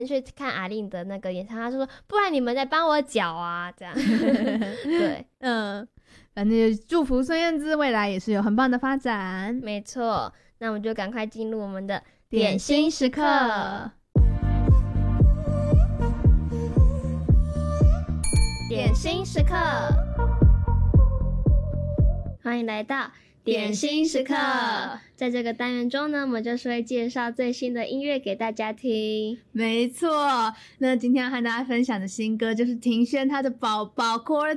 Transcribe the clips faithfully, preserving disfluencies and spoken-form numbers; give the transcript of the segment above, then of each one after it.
去看阿令的那个演唱会，他说不然你们再帮我缴啊，这样。对， 嗯，反正祝福孙燕姿未来也是有很棒的发展。 没错，那我们就赶快进入我们的点心时刻。 点心时刻，欢迎来到点心时刻。在这个单元中呢，我们就是会介绍最新的音乐给大家听。 没错，那今天要和大家分享的新歌就是庭轩他的宝宝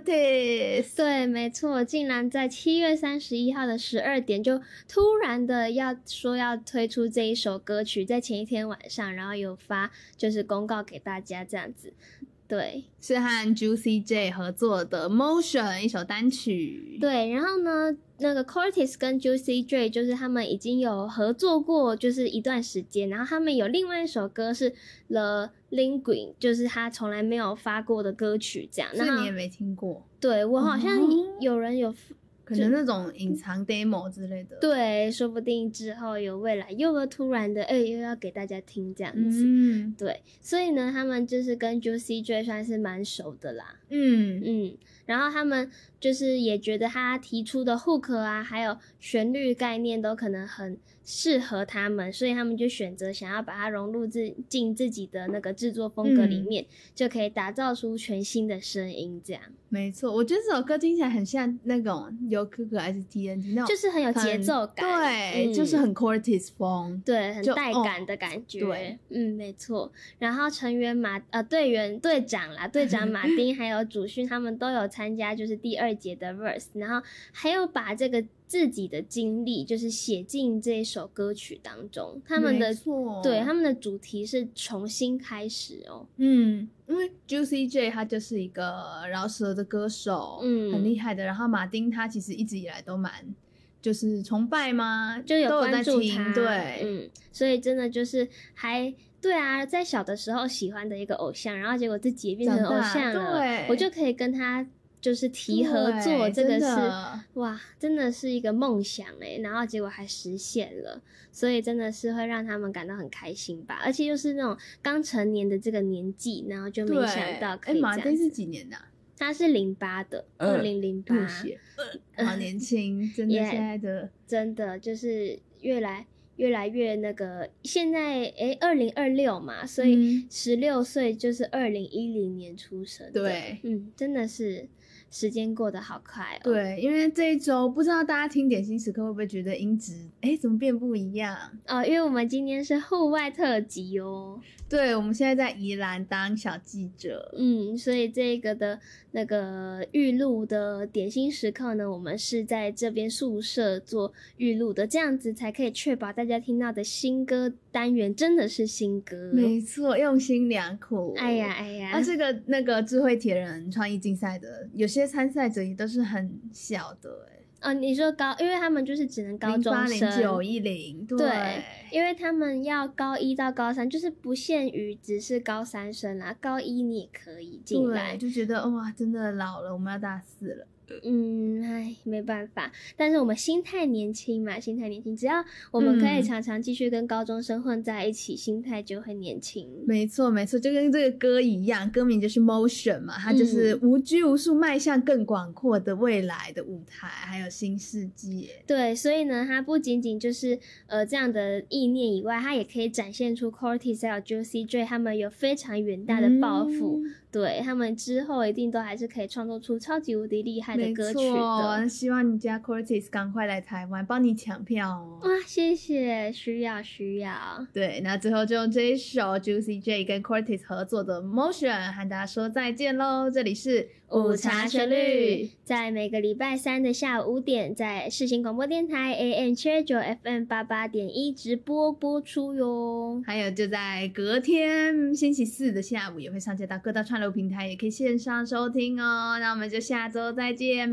Cortez。 对，没错，竟然在七月三十一号的十二点就突然的要说要推出这一首歌曲，在前一天晚上，然后有发就是公告给大家这样子。对， 是和 Juicy J 合作的 Motion 一首单曲。 对，然后呢，那个 Cortez 跟 Juicy J 就是他们已经有合作过，就是一段时间。然后他们有另外一首歌是 The Linguine， 就是他从来没有发过的歌曲，这样。 是你也没听过？ 对，我好像有人有。 可能那种隐藏 demo 之类的， 对，说不定之后有未来又会突然的，哎、欸，又要给大家听这样子， 嗯， 对，所以呢，他们就是跟 Juicy J 算是蛮熟的啦， 嗯嗯，然后他们就是也觉得他提出的 hook 啊，还有旋律概念都可能很适合他们，所以他们就选择想要把它融入自进自己的那个制作风格里面、嗯，就可以打造出全新的声音，这样。 没错，我觉得这首歌听起来很像那种由可可还是 T N T 那种， 就是很有节奏感， 对、嗯，就是很 Cortez 风， 对，很带感的感觉， 对， 嗯，没错。然后成员马呃队员队长啦，队长马丁还有主训他们都有参加，就是第二节的 verse， 然后还有把这个自己的经历就是写进这一首歌曲当中，他们的对他们的主题是重新开始哦， 嗯，因为 Juicy J 他就是一个饶舌的歌手，嗯，很厉害的。然后马丁他其实一直以来都蛮就是崇拜吗？ 就有关注他， 对， 嗯，所以真的就是还。对啊，在小的时候喜欢的一个偶像，然后结果自己也变成偶像了， 对， 我就可以跟他就是提合作，这个是哇，真的是一个梦想哎，然后结果还实现了，所以真的是会让他们感到很开心吧，而且又是那种刚成年的这个年纪，然后就没想到可以这样子。 马丁是几年的、啊？ 他是零八的，二零零八， 好年轻，真的现在的、yeah, 真的就是越来。越来越那个，现在诶二零二六嘛，所以十六岁就是二零一零年出生的， 对， 嗯，真的是时间过得好快哦。 对，因为这一周不知道大家听点心时刻会不会觉得音质诶怎么变不一样哦，因为我们今天是户外特辑哦。 对，我们现在在宜兰当小记者， 嗯，所以这个的那个预录的点心时刻呢，我们是在这边宿舍做预录的，这样子才可以确保大家听到的新歌单元真的是新歌。 没错，用心良苦。 哎呀哎呀， 啊，这个那个智慧铁人创意竞赛的，有些参赛者也都是很小的哎、欸。 哦，你说高，因为他们就是只能高中生，零八零九一零，对， 因为他们要高一到高三，就是不限于只是高三生啦，高一你也可以进来， 就觉得哇，真的老了，我们要大四了。 嗯，唉，没办法，但是我们心态年轻嘛，心态年轻，只要我们可以常常继续跟高中生混在一起，嗯、心态就会年轻。 没错，没错，就跟这个歌一样，歌名就是 Motion 嘛，它就是无拘无束，迈向更广阔的未来的舞台，还有新世界。 对，所以呢，它不仅仅就是呃这样的意念以外，它也可以展现出 Cortez 还有 Juicy J 他们有非常远大的抱负。嗯对他们之后一定都还是可以创作出超级无敌厉害的歌曲的。 希望你家 Cortez 赶快来台湾，帮你抢票哦。 哇，谢谢，需要需要。 对，那最后就用这一首 Juicy J 跟 Cortez 合作的 Motion 和大家说再见咯。这里是午茶旋律，在每个礼拜三的下午五点，在世新广播电台 A M 七二九 F M 八八点一直播播出哟。 还有就在隔天星期四的下午也会上架到各大串流平台，也可以线上收听哦。那我们就下周再见。